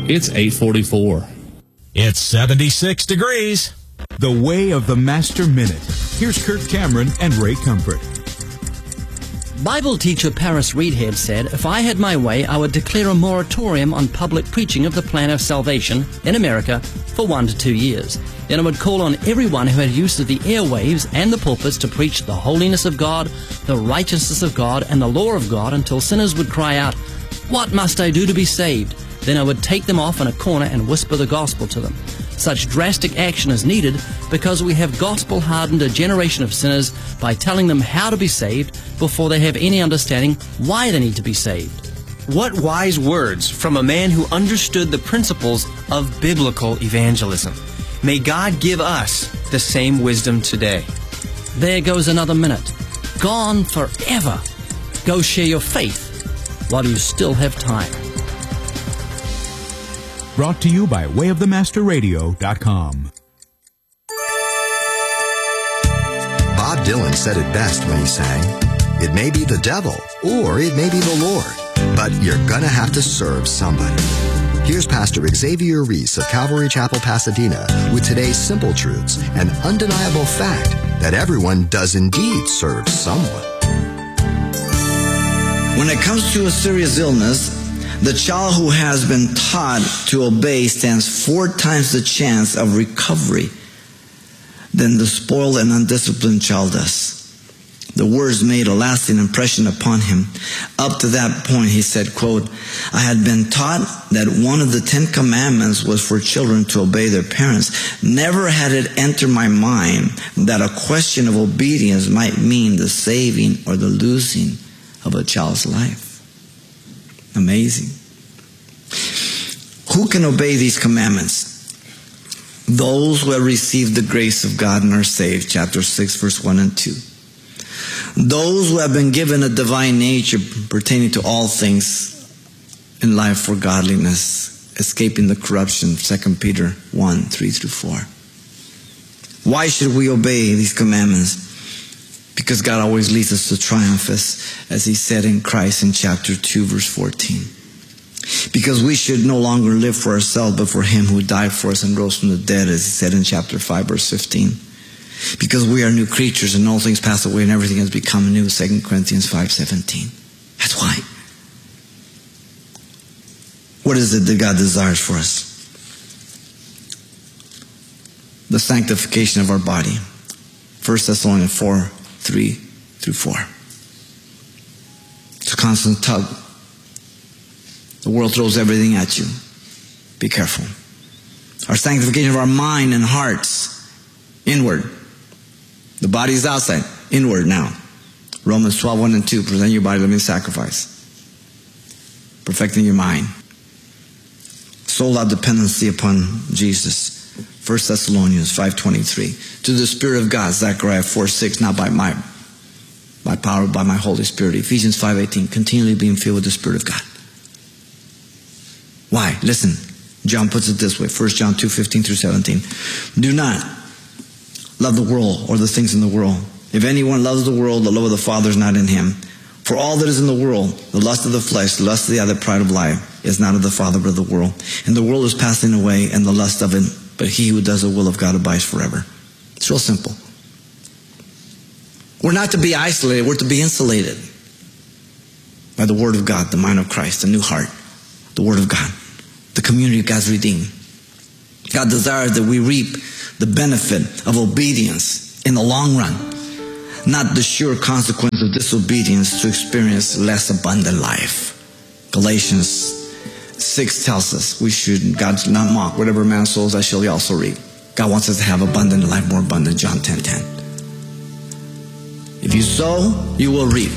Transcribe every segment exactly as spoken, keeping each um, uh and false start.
it's eight forty-four. It's seventy-six degrees. The Way of the Master Minute. Here's Kirk Cameron and Ray Comfort. Bible teacher Paris Reedhead said, "If I had my way, I would declare a moratorium on public preaching of the plan of salvation in America for one to two years. Then I would call on everyone who had use of the airwaves and the pulpits to preach the holiness of God, the righteousness of God, and the law of God until sinners would cry out, 'What must I do to be saved?' Then I would take them off in a corner and whisper the gospel to them. Such drastic action is needed because we have gospel-hardened a generation of sinners by telling them how to be saved before they have any understanding why they need to be saved." What wise words from a man who understood the principles of biblical evangelism. May God give us the same wisdom today. There goes another minute. Gone forever. Go share your faith while you still have time. Brought to you by way of the master radio dot com. Bob Dylan said it best when he sang, "It may be the devil or it may be the Lord, but you're gonna have to serve somebody." Here's Pastor Xavier Reese of Calvary Chapel, Pasadena, with today's simple truths and undeniable fact that everyone does indeed serve someone. When it comes to a serious illness, the child who has been taught to obey stands four times the chance of recovery than the spoiled and undisciplined child does. The words made a lasting impression upon him. Up to that point, he said, quote, "I had been taught that one of the Ten Commandments was for children to obey their parents. Never had it entered my mind that a question of obedience might mean the saving or the losing of a child's life." Amazing. Who can obey these commandments? Those who have received the grace of God and are saved, chapter six, verse one and two. Those who have been given a divine nature pertaining to all things in life for godliness, escaping the corruption, Second Peter one, three through four. Why should we obey these commandments? Because God always leads us to triumph, as, as he said in Christ in chapter two, verse fourteen. Because we should no longer live for ourselves, but for him who died for us and rose from the dead, as he said in chapter five, verse fifteen. Because we are new creatures and all things pass away and everything has become new, Second Corinthians five, seventeen. That's why. What is it that God desires for us? The sanctification of our body. First Thessalonians four, three through four. It's a constant tug. The world throws everything at you. Be careful. Our sanctification of our mind and hearts, inward. The body is outside, inward now. Romans twelve, one and two, present your body a living sacrifice. Perfecting your mind. Soul out dependency upon Jesus. First Thessalonians five, twenty-three. To the Spirit of God, Zechariah four, six, not by my by power, by my Holy Spirit. Ephesians five, eighteen, continually being filled with the Spirit of God. Why? Listen, John puts it this way, First John two, fifteen through seventeen. Do not love the world or the things in the world. If anyone loves the world, the love of the Father is not in him. For all that is in the world, the lust of the flesh, the lust of the eye, the pride of life, is not of the Father but of the world. And the world is passing away and the lust of it, but he who does the will of God abides forever. It's real simple. We're not to be isolated, we're to be insulated by the Word of God, the mind of Christ, the new heart, the Word of God, the community of God's redeemed. God desires that we reap the benefit of obedience in the long run, not the sure consequence of disobedience to experience less abundant life. Galatians six tells us we should, God does not mock, whatever man sows, that shall he also reap. God wants us to have abundant life, more abundant, John ten ten. If you sow, you will reap.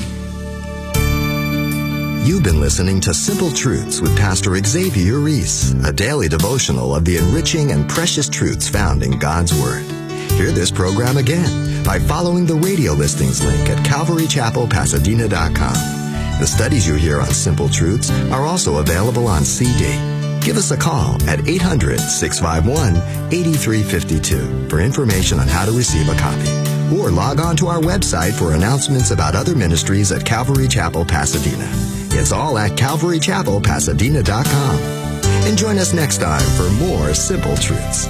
You've been listening to Simple Truths with Pastor Xavier Reese, a daily devotional of the enriching and precious truths found in God's Word. Hear this program again by following the radio listings link at calvary chapel pasadena dot com. The studies you hear on Simple Truths are also available on C D. Give us a call at eight hundred, six five one, eight three five two for information on how to receive a copy. Or log on to our website for announcements about other ministries at Calvary Chapel, Pasadena. It's all at calvary chapel pasadena dot com. And join us next time for more Simple Truths.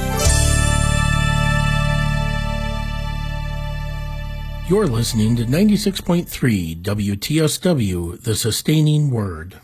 You're listening to ninety-six point three W T S W, The Sustaining Word.